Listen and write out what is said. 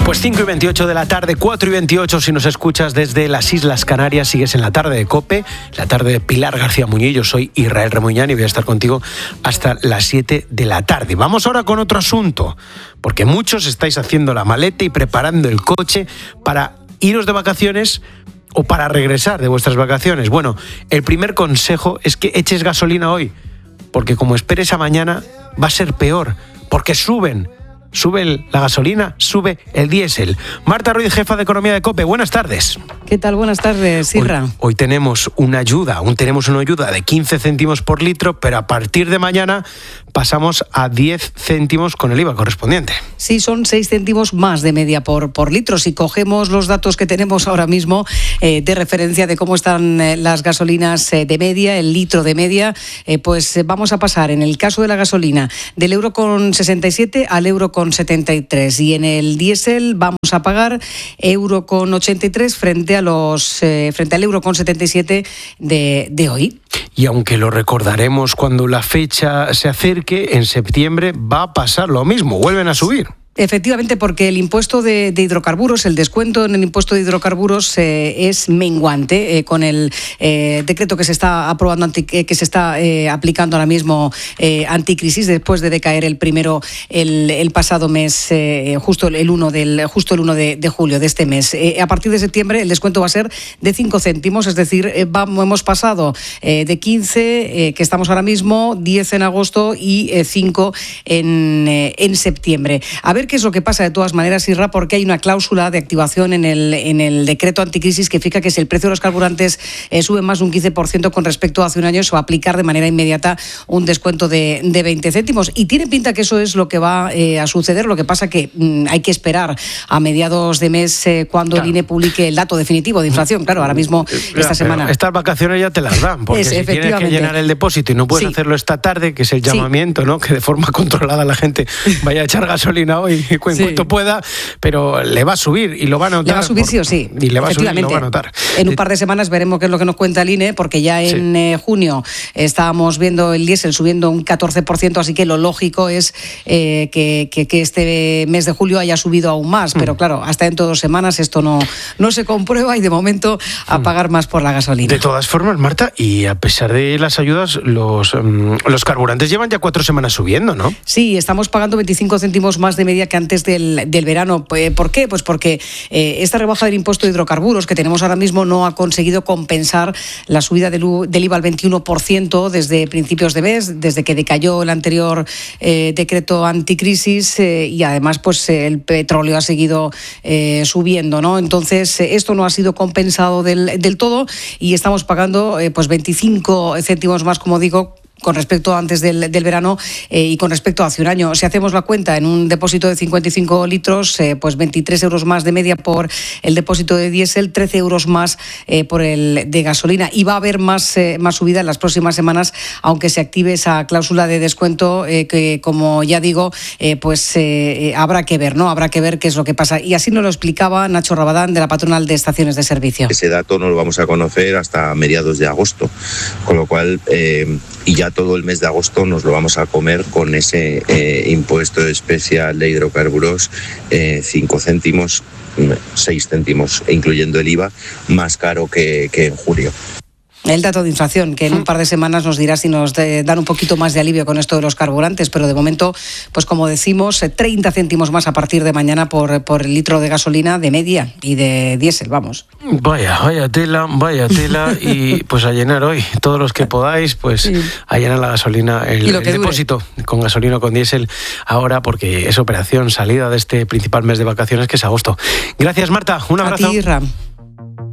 Pues 5:28 de la tarde, 4:28 si nos escuchas desde las Islas Canarias, sigues en la tarde de COPE, la tarde de Pilar García Muñiz. Yo soy Israel Remuñán y voy a estar contigo hasta las 7 de la tarde. Vamos ahora con otro asunto, porque muchos estáis haciendo la maleta y preparando el coche para iros de vacaciones o para regresar de vuestras vacaciones. Bueno, el primer consejo es que eches gasolina hoy, porque como esperes a mañana va a ser peor, porque sube la gasolina, sube el diésel. Marta Ruiz, jefa de Economía de COPE, buenas tardes. ¿Qué tal? Buenas tardes, Irra. Hoy tenemos una ayuda de 15 céntimos por litro, pero a partir de mañana pasamos a 10 céntimos con el IVA correspondiente. Sí, son 6 céntimos más de media por litro. Si cogemos los datos que tenemos ahora mismo de referencia de cómo están las gasolinas de media, el litro de media, pues vamos a pasar, en el caso de la gasolina, del euro con 67 al euro con 73, y en el diésel vamos a pagar euro con 83 frente al euro con 77 de hoy. Y aunque lo recordaremos cuando la fecha se acerque, en septiembre va a pasar lo mismo, vuelven a subir. Efectivamente, porque el impuesto de hidrocarburos, el descuento en el impuesto de hidrocarburos es menguante con el decreto que se está aprobando, que se está aplicando ahora mismo anticrisis, después de decaer el primero el pasado mes, justo el 1 de julio de este mes. A partir de septiembre el descuento va a ser de 5 céntimos, es decir, hemos pasado de 15, que estamos ahora mismo, 10 en agosto y 5 en septiembre. A ver qué es lo que pasa de todas maneras, Irra, porque hay una cláusula de activación en el decreto anticrisis que fija que si el precio de los carburantes sube más de un 15% con respecto a hace un año, se va a aplicar de manera inmediata un descuento de 20 céntimos. Y tiene pinta que eso es lo que va a suceder. Lo que pasa que hay que esperar a mediados de mes cuando el INE publique el dato definitivo de inflación. Claro, ahora mismo, esta semana. Estas vacaciones ya te las dan, porque si tienes que llenar el depósito y no puedes hacerlo esta tarde, que es el llamamiento, ¿no? Que de forma controlada la gente vaya a echar gasolina hoy en cuanto pueda, pero le va a subir y lo va a notar. Le va a subir sí o sí. Y le va a subir y lo va a notar. En un par de semanas veremos qué es lo que nos cuenta el INE, porque ya en junio estábamos viendo el diésel subiendo un 14%, así que lo lógico es que este mes de julio haya subido aún más, pero claro, hasta dentro de 2 semanas esto no se comprueba y de momento a pagar más por la gasolina. De todas formas, Marta, y a pesar de las ayudas, los carburantes llevan ya 4 semanas subiendo, ¿no? Sí, estamos pagando 25 céntimos más de media que antes del verano. ¿Por qué? Pues porque esta rebaja del impuesto de hidrocarburos que tenemos ahora mismo no ha conseguido compensar la subida del IVA al 21% desde principios de mes, desde que decayó el anterior decreto anticrisis, y además pues el petróleo ha seguido subiendo, ¿no? Entonces esto no ha sido compensado del todo y estamos pagando pues 25 céntimos más, como digo, con respecto a antes del verano y con respecto a hace un año. Si hacemos la cuenta en un depósito de 55 litros, pues 23 euros más de media por el depósito de diésel, 13 euros más por el de gasolina. Y va a haber más subida en las próximas semanas, aunque se active esa cláusula de descuento que, como ya digo, pues habrá que ver, ¿no? Habrá que ver qué es lo que pasa. Y así nos lo explicaba Nacho Rabadán, de la patronal de estaciones de servicio. Ese dato no lo vamos a conocer hasta mediados de agosto, con lo cual y ya todo el mes de agosto nos lo vamos a comer con ese impuesto especial de hidrocarburos, 5 céntimos, 6 céntimos, incluyendo el IVA, más caro que en julio. El dato de inflación, que en un par de semanas nos dirá si nos dan un poquito más de alivio con esto de los carburantes, pero de momento, pues como decimos, 30 céntimos más a partir de mañana por el litro de gasolina de media y de diésel, vamos. Vaya tela, y pues a llenar hoy, todos los que podáis, pues a llenar la gasolina, el depósito con gasolina o con diésel ahora, porque es operación salida de este principal mes de vacaciones, que es agosto. Gracias, Marta, un abrazo. A ti, Ram.